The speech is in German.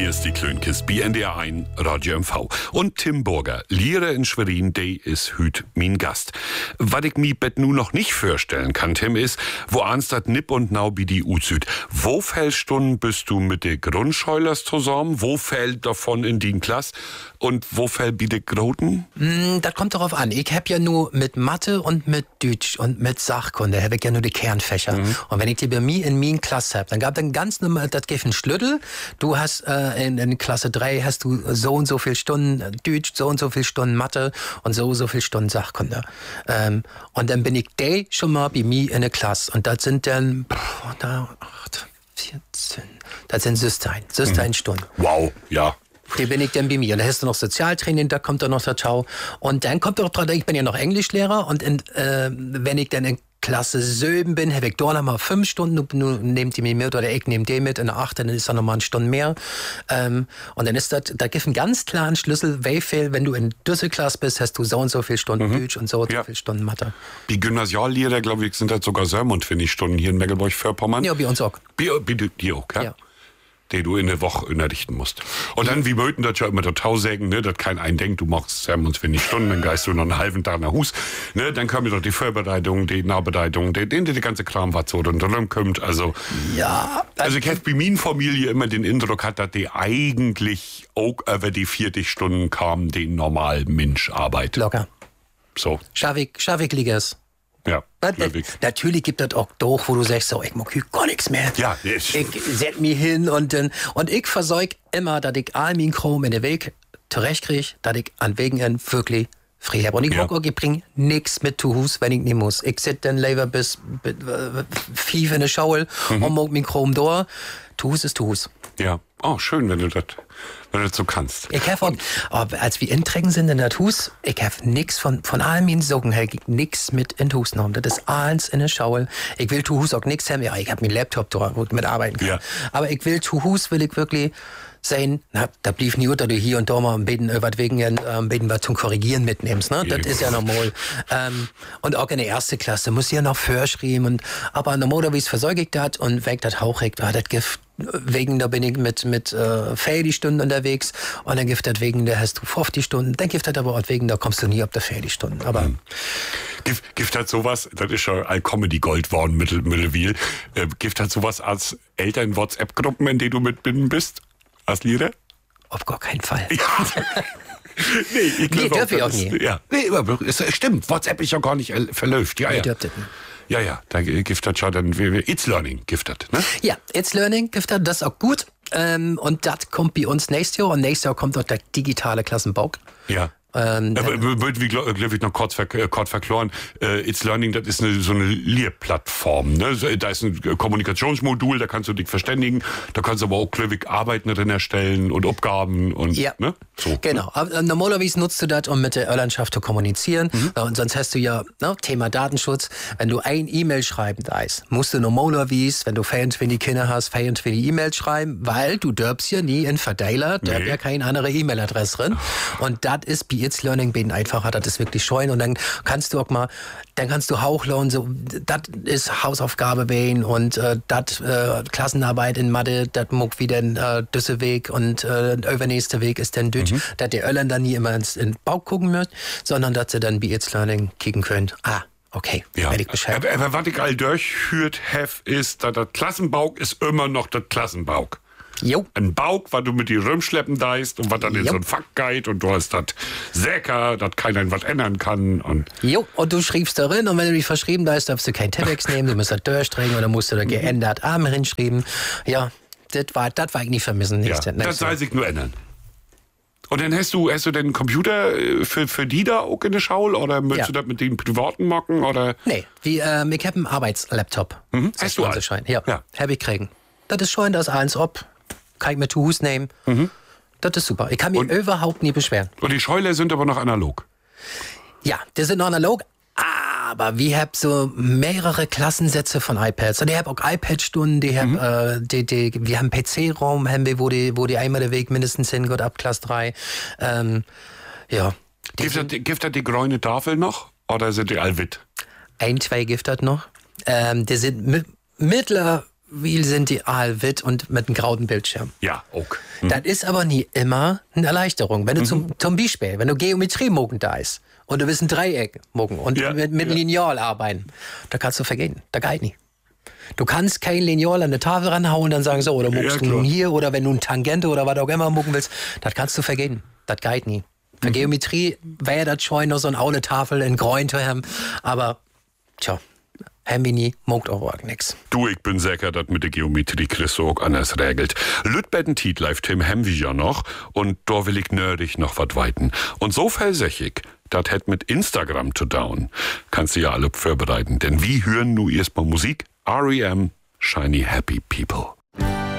Hier ist die Klönkes, BNDR 1, Radio MV. Und Tim Burger, Lehrer in Schwerin, der ist hüt mein Gast. Was ich mir bet nu noch nicht vorstellen kann, Tim, ist, wo anstat Nipp und Nau bi die U-Süd. Wo fällt Stunden bist du mit de Grundschulers zusammen? Wo fällt davon in die Klasse? Und wo fällt bi de Groten? Das kommt darauf an. Ich hab ja nur mit Mathe und mit Deutsch und mit Sachkunde, hab ich ja nur die Kernfächer. Und wenn ich die bei mir in meinen Klasse hab, dann gab dann ganz normal, das gibt ein Schlüssel. Du hast in Klasse 3 hast du so und so viel Stunden Deutsch, so und so viel Stunden Mathe und so viel Stunden Sachkunde. Und dann bin ich schon mal bei mir in der Klasse. Und das sind dann 8, 14, das sind 16 Stunden. Wow, ja. Die bin ich dann bei mir. Und da hast du noch Sozialtraining, da kommt dann noch der Ciao. Und dann kommt doch dran, ich bin ja noch Englischlehrer und wenn ich dann in Klasse 7 bin, habe ich da noch mal 5 Stunden, nun nehmt die mir mit oder ich nehme die mit, in der 8, dann ist da noch mal eine Stunde mehr. Und dann ist das, da gibt es einen ganz klaren Schlüssel, wie viel, wenn du in diese Klasse bist, hast du so und so viele Stunden Deutsch und so viele Stunden Mathe. Die Gymnasiallehrer, glaube ich, sind halt sogar 27 Stunden hier in Mecklenburg-Vorpommern. Ja, bei uns auch. Bei dir auch, ja? Die du in der Woche unterrichten musst. Und dann, wie möchten das ja immer total sagen, ne, dass kein einen denkt, du machst 27 Stunden, dann geist du noch einen halben Tag nach Hus, ne, dann kommt doch die Vorbereitung, die Nachbereitung, die ganze Kram, was so dann kommt, also. Ja. Also ich habe bei meiner Familie immer den Eindruck gehabt, dass die eigentlich auch über die 40 Stunden kamen, die normal Mensch arbeitet. Locker. So. Schaffig liegers. Ja, natürlich gibt es auch doch, wo du sagst, so, ich mag hier gar nichts mehr. Ja, ich setz mich hin und ich versorge immer, dass ich all mein Kram in den Weg zurechtkriege, dass ich an Wegen wirklich frei habe. Und ich mag auch, ich bringe nichts mit zu Hus, wenn ich nicht muss. Ich sitze dann lieber bis 5 in der Schaul und mag mein Kram da. Zu Hus ist zu Hus. Ja, oh, schön, wenn du das so kannst. Ich habe auch, als wir inträgen sind in das Hus, ich habe nichts von all meinen Socken her, nichts mit in das Hus genommen. Das ist alles in der Schaul. Ich will zu Hus auch nichts haben. Ja, ich habe meinen Laptop da, wo ich mitarbeiten kann. Ja. Aber ich will zu Hus, will ich wirklich sein, da blieb nie unter, du hier und da mal beten, was wegen beten was zum Korrigieren mitnimmst, ne? Das ist ja normal. Und auch in der ersten Klasse muss ich ja noch vorschreiben aber normalerweise versorge ich das und weg das hauchig, das Gift. Wegen, da bin ich mit 40 Stunden unterwegs und dann gibt das wegen, da hast du 50 Stunden, dann gibt das aber auch wegen, da kommst du nie auf der 40 Stunden. Aber Gibt halt sowas, das ist schon ein Comedy-Gold worden, Mittelwil, gibt halt sowas als Eltern-WhatsApp-Gruppen, in denen du mitbinden bist, als Lehrer? Auf gar keinen Fall. Ja. Nee, dürfen wir auch nie. Ja. Nee, aber es stimmt, WhatsApp ist ja gar nicht verläuft. Ja, Ja, da giftet schon dann It's Learning giftet, ne? Ja, It's Learning giftet, das ist auch gut. Und das kommt bei uns nächstes Jahr. Und nächstes Jahr kommt auch der digitale Klassenbau. Ja. Wie glaube ich noch kurz verkloren, It's Learning, das ist so eine Lehrplattform. Ne? Da ist ein Kommunikationsmodul, da kannst du dich verständigen, da kannst du aber auch glücklich Arbeiten drin erstellen und Aufgaben und ne? So. Genau. Aber normalerweise nutzt du das, um mit der Irlandschaft zu kommunizieren. Und sonst hast du ja Thema Datenschutz. Wenn du ein E-Mail schreiben darfst, musst du normalerweise, wenn du 24 Kinder hast, 24 E-Mails schreiben, weil du dürfst ja nie in Verteiler, da ja keine andere E-Mail-Adresse drin. Und das ist bei It's Learning bin einfacher, das ist wirklich scheuen und dann kannst du auch mal, dann kannst du hauchlauen, so, das ist Hausaufgabe bei und das Klassenarbeit in Mathe, das muck wieder düsse Weg und übernächste Weg ist dann Deutsch, dass die Öllern dann nie immer in den Bauch gucken müssen, sondern dass sie dann bei It's Learning kicken können. Okay, ja. Ich Bescheid. Aber was ich all durchführt habe, ist, dass das Klassenbauch ist immer noch das Klassenbauch. Jo. Ein Bauch, was du mit dir rumschleppen darfst und was dann in so ein Fakt geht und du hast das Säcker, dass keiner was ändern kann. Und du schriebst darin und wenn du dich verschrieben hast, darfst du kein Telex nehmen, du musst das durchdrehen oder musst du da geändert Arme hinschreiben. Ja, das war ich nicht vermissen. Das soll sich nur ändern. Und dann hast du denn einen Computer für die da auch in der Schaul oder möchtest du das mit den privaten machen? Oder? Nee, ich habe einen Arbeitslaptop. Hast du einen? Ja, habe ich kriegen. Das ist schon das eins ob. Kann ich mir zu Hus nehmen. Das ist super. Ich kann mich überhaupt nie beschweren. Und die Scheuler sind aber noch analog? Ja, die sind noch analog, aber wir haben so mehrere Klassensätze von iPads. Und ich habe auch iPad-Stunden, wir haben einen PC-Raum, wo die einmal der Weg mindestens hingeht, ab Klasse 3. Gibt das die grüne Tafel noch? Oder sind die allwit? 1, 2 gibt das noch. Die sind wie sind die allwit und mit einem grauen Bildschirm. Ja, auch. Das ist aber nie immer eine Erleichterung. Wenn du zum Beispiel, wenn du Geometrie mogen da ist und du willst ein Dreieck mogen und mit Lineal arbeiten, da kannst du vergehen. Da geht nicht. Du kannst kein Lineal an der Tafel ranhauen und dann sagen so, oder muckst du nun hier oder wenn du eine Tangente oder was auch immer mucken willst, das kannst du vergehen. Das geht nie. Für Geometrie wäre das schon noch so eine aule Tafel in Gräun zu haben, aber tja. Haben wir nie, mogt auch nix. Du, ich bin sicher, dass mit der Geometrie Chris auch anders regelt. Lütbetten Tiet läuft Tim haben wir ja noch und da will ich nördig noch was weiten. Und so sech ich, das hat mit Instagram zu tun. Kannst du ja alle vorbereiten, denn wir hören nu erstmal Musik. R.E.M. Shiny Happy People.